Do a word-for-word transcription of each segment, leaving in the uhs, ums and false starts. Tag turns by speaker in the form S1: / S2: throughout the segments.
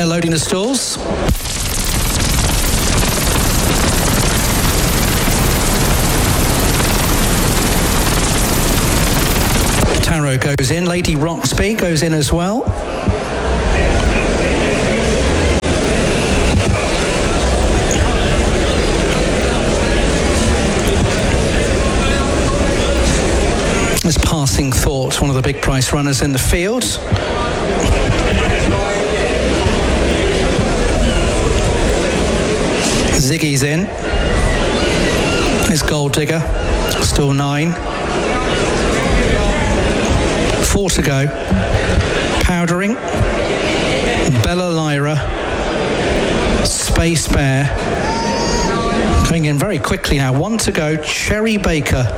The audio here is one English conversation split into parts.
S1: They're loading the stalls. Tarot goes in. Lady Roxby goes in as well. There's Passing Thought, one of the big price runners in the field. Ziggy's in. There's Gold Digger, still nine. Four to go. Powdering. Bella Lyra. Space Bear. Coming in very quickly now. One to go. Cherry Baker.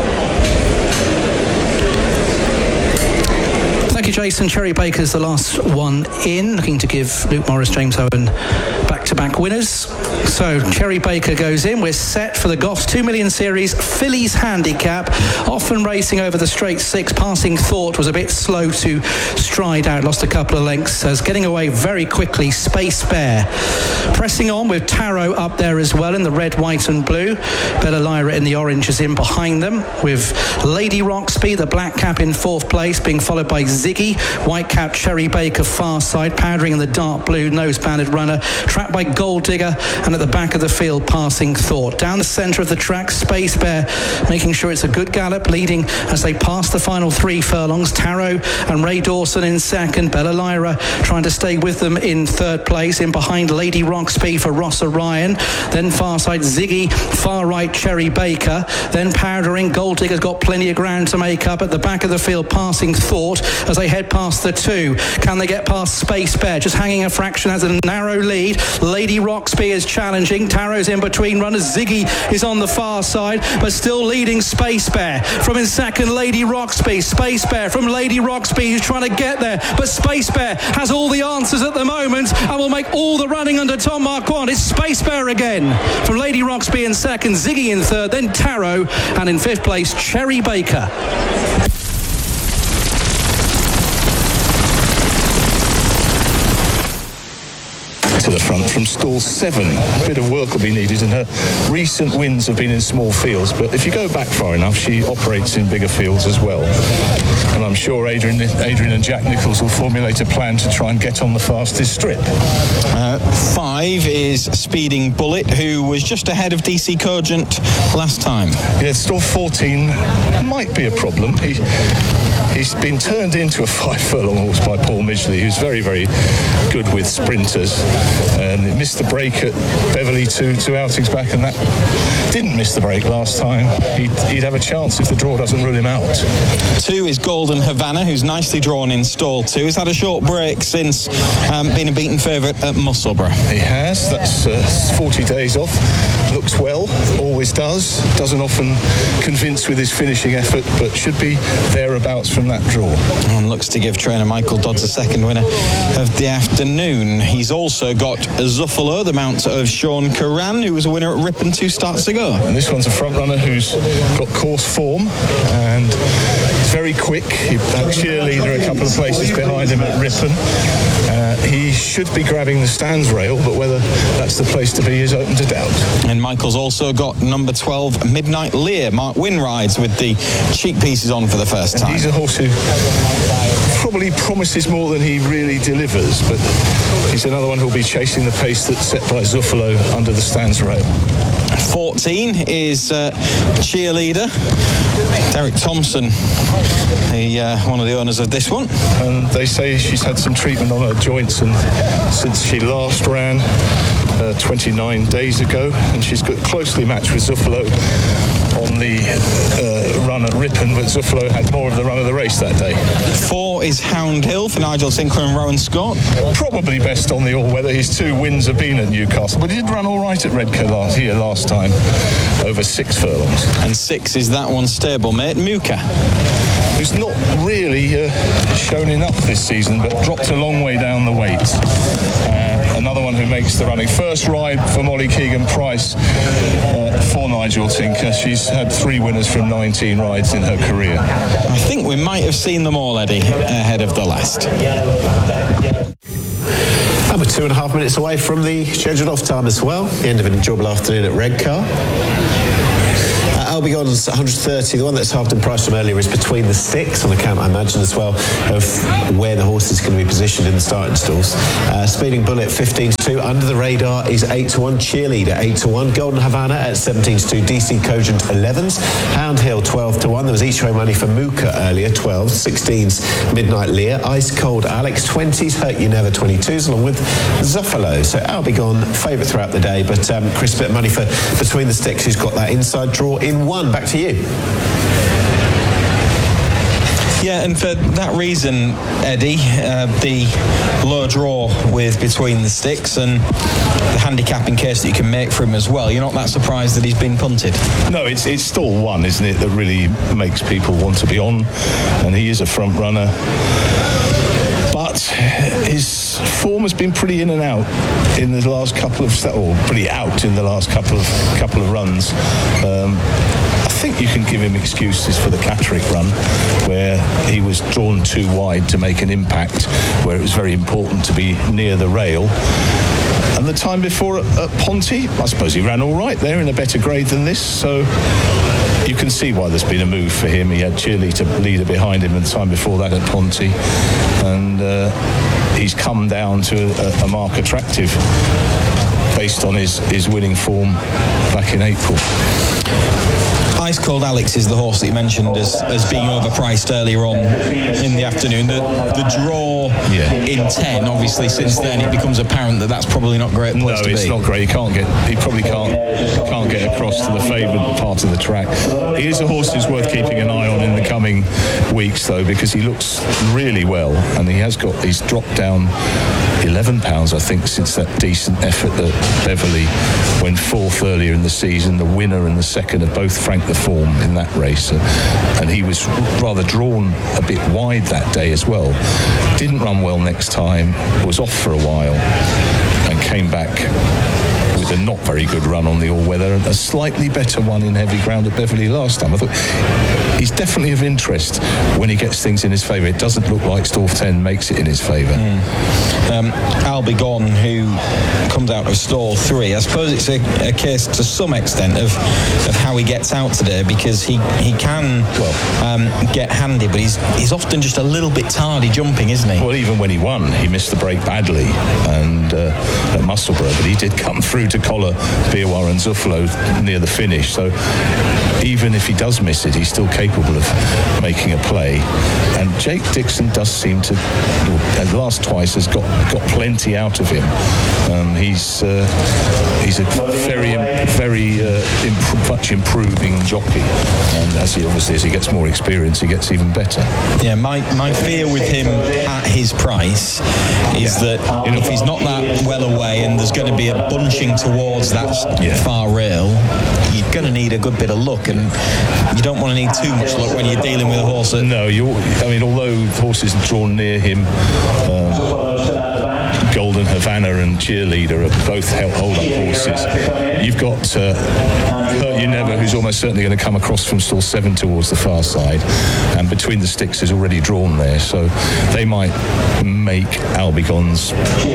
S1: Thank you, Jason. Cherry Baker's the last one in, looking to give Luke Morris, James Owen back-to-back winners. So Cherry Baker goes in. We're set for the Goffs two million Series Fillies Handicap. Often racing over the straight six. Passing Thought was a bit slow to stride out, lost a couple of lengths. As getting away very quickly, Space Bear. Pressing on with Tarot up there as well in the red, white and blue. Bella Lyra in the orange is in behind them, with Lady Roxby, the black cap, in fourth place, being followed by Ziggy, white cap, Cherry Baker far side, Powdering in the dark blue, nose-banded runner, trapped by Gold Digger, and at the back of the field, Passing Thought. Down the centre of the track, Space Bear making sure it's a good gallop, leading as they pass the final three furlongs. Tarot and Ray Dawson in second, Bella Lyra trying to stay with them in third place, in behind Lady Roxby for Ross Orion, then far side Ziggy, far right Cherry Baker, then Powdering. Gold Digger's got plenty of ground to make up. At the back of the field, Passing Thought as they head past the two. Can they get past Space Bear? Just hanging a fraction, has a narrow lead. Lady Roxby is challenging. Tarot's in between runners. Ziggy is on the far side, but still leading Space Bear. From in second, Lady Roxby. Space Bear from Lady Roxby, who's trying to get there, but Space Bear has all the answers at the moment and will make all the running under Tom Marquand. It's Space Bear again. From Lady Roxby in second, Ziggy in third, then Tarot, and in fifth place, Cherry Baker.
S2: To the front from stall seven. A bit of work will be needed, and her recent wins have been in small fields, but if you go back far enough, she operates in bigger fields as well. And I'm sure Adrian, Adrian and Jack Nicholls will formulate a plan to try and get on the fastest strip.
S3: Uh, five is Speeding Bullet, who was just ahead of D C Cogent last time.
S2: Yeah, stall fourteen might be a problem. He, he's been turned into a five furlong horse by Paul Midgley, who's very, very good with sprinters. And he missed the break at Beverley two, two outings back, and that didn't miss the break last time. He'd, he'd have a chance if the draw doesn't rule him out.
S3: Two is Golden Havana, who's nicely drawn in stall two. He's had a short break since um, being a beaten favourite at Musselburgh.
S2: He has. That's uh, forty days off. Looks well, always does. Doesn't often convince with his finishing effort, but should be thereabouts from that draw.
S3: And looks to give trainer Michael Dodds a second winner of the afternoon. He's also got Zuffalo, the mount of Sean Curran, who was a winner at Ripon two starts ago.
S2: And this one's a front runner who's got course form and is very quick. He had cheerleader a couple of places behind him at Ripon. Uh, he should be grabbing the stands rail, but whether that's the place to be is open to doubt.
S3: And Michael's also got number twelve, Midnight Lear. Mark Wynne rides with the cheek pieces on for the first time.
S2: And he's a horse who probably promises more than he really delivers, but he's another one who'll be chasing the pace that's set by Zuffalo under the stands rail.
S3: fourteen is uh, cheerleader Derek Thompson, the uh, one of the owners of this one.
S2: And they say she's had some treatment on her joints, and since she last ran uh, twenty-nine days ago, and she's got closely matched with Zuffalo on the uh, run at Ripon, but Zuffalo had more of the run of the race that day.
S3: Four is Hound Hill for Nigel Sinclair and Rowan Scott.
S2: Probably best on the all-weather. His two wins have been at Newcastle, but he did run all right at Redcar last, here last time, over six furlongs.
S3: And six is that one stablemate, Muka,
S2: who's not really uh, shown enough this season, but dropped a long way down the weight. Uh, another one who makes the running. First ride for Molly Keegan-Price uh, for Nigel Tinker. She's had three winners from nineteen rides in her career.
S3: I think we might have seen them all, Eddie, ahead of the last.
S1: Number
S4: two and a half minutes away from the scheduled off time as well. The end of an enjoyable afternoon at Redcar. Albigon's one hundred thirty, the one that's halved in price from earlier, is between the sticks on account, I imagine, as well, of where the horse is going to be positioned in the starting stalls. Uh, Speeding Bullet fifteen to two. Under the Radar is eight to one. Cheerleader eight to one. Golden Havana at seventeen to two. D C Cogent elevens. Hound Hill twelve to one. There was each way money for Mooka earlier, twelve. sixteens Midnight Lear. Ice Cold Alex, twenties. Hurt You Never, twenty-twos, along with Zuffalo. So Albigon, favourite throughout the day, but um, Chris, bit of money for Between the Sticks, who's got that inside draw in one. Back to you.
S3: Yeah, and for that reason, Eddie, uh, the low draw with Between the Sticks and the handicapping case that you can make for him as well, you're not that surprised that he's been punted?
S2: No, it's it's stall one, isn't it, that really makes people want to be on, and he is a front runner. But his form has been pretty in and out in the last couple of, or pretty out in the last couple of couple of runs. Um, I think you can give him excuses for the Catterick run, where he was drawn too wide to make an impact, where it was very important to be near the rail. And the time before at, at Ponte, I suppose he ran all right there in a better grade than this, so you can see why there's been a move for him. He had Cheerleader leader behind him, and the time before that at Ponte, and uh, he's come down to a, a mark attractive based on his, his winning form back in April.
S3: Ice Cold Alex is the horse that you mentioned as, as being overpriced earlier on in the afternoon. The, the draw yeah. in ten, obviously, since then it becomes apparent that that's probably not a great place
S2: no,
S3: to be.
S2: No, it's not great. He can't get. He probably can't can't get across to the favoured part of the track. He is a horse who's worth keeping an eye on in the coming weeks, though, because he looks really well, and he has got. He's dropped down eleven pounds, I think, since that decent effort at Beverley, when fourth earlier in the season. The winner and the second have both franked the form in that race, and he was rather drawn a bit wide that day as well. Didn't run well next time, was off for a while, and came back with a not very good run on the all-weather and a slightly better one in heavy ground at Beverley last time. I thought he's definitely of interest when he gets things in his favour. It doesn't look like Stall ten makes it in his favour.
S3: Mm. Um, Albigon, who comes out of stall three, I suppose it's a, a case to some extent of, of how he gets out today, because he, he can well, um, get handy, but he's he's often just a little bit tardy jumping, isn't he?
S2: Well, even when he won, he missed the break badly and uh, at Musselburgh, but he did come through to collar Biawar and Zuffalo near the finish, so even if he does miss it, he's still capable of making a play. And Jake Dixon does seem to, at last twice, has got, got plenty out of him. Um, he's uh, he's a very, very uh, imp- much improving jockey, and as he obviously as he gets more experience, he gets even better.
S3: Yeah, my, my fear with him at his price is yeah. that you know, if he's not that well away and there's going to be a bunching towards that yeah. far rail, you're going to need a good bit of luck, and you don't want to need too much luck when you're dealing with a horse that...
S2: No, you're, I mean, although horses drawn near him, um, Golden Havana and Cheerleader are both hold-up horses. You've got uh, Hurt You Never, who's almost certainly going to come across from stall seven towards the far side, and Between the Sticks is already drawn there, so they might make Albigon's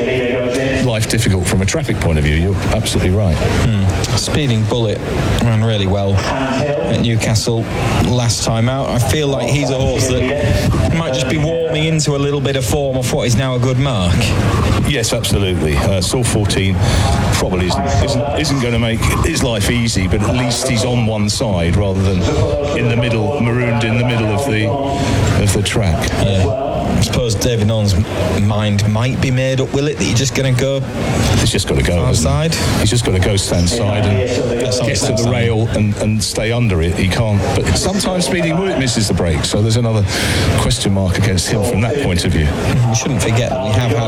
S2: life difficult from a traffic point of view. You're absolutely right.
S3: Mm. Speeding Bullet ran really well at Newcastle last time out. I feel like he's a horse that might just be warming into a little bit of form off what is now a good mark.
S2: Yes, absolutely. Uh, Stall fourteen probably isn't, isn't, isn't going to make his life easy, but at least he's on one side rather than in the middle, marooned in the middle of the of the track.
S3: Yeah. I suppose David Nolan's mind might be made up, will it, that you're just going to go
S2: He's just got to go
S3: outside?
S2: He's just got to go stand side and get to the rail and, and stay under it. He can't, but sometimes Speeding Bullet misses the break, so there's another question mark against him from that point of view.
S3: We shouldn't forget that we have had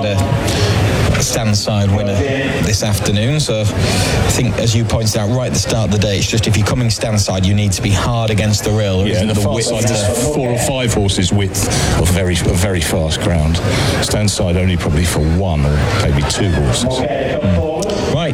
S3: a stand side winner this afternoon, so I think, as you pointed out right at the start of the day, it's just if you're coming stand side, you need to be hard against the rail.
S2: Yeah, and the, the far side, there's four or five horses width of very of very fast ground. Stand side only probably for one or maybe two horses.
S3: Mm. Right,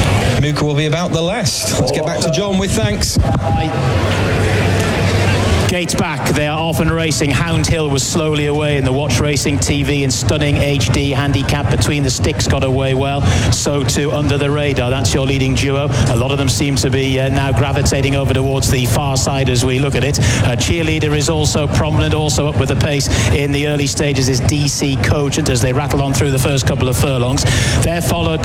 S3: Mooka will be about the last. Let's get back to John with thanks.
S5: Dates back, they are often racing. Hound Hill was slowly away in the Watch Racing T V and Stunning H D handicap. Between the Sticks got away well. So too Under the Radar. That's your leading duo. A lot of them seem to be uh, now gravitating over towards the far side as we look at it. Uh, Cheerleader is also prominent, also up with the pace in the early stages is D C Cogent as they rattle on through the first couple of furlongs. They're followed